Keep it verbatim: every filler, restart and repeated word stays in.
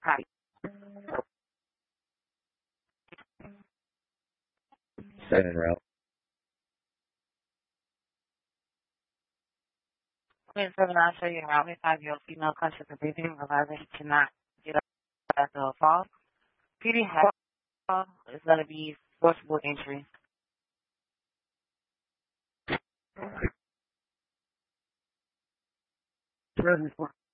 Hi. Seven route. Wait, seven, I'll show you around. We five-year-old female conscious of breathing, realizing she cannot get up after a fall. P D fall is going to be forcible entry. Seven four.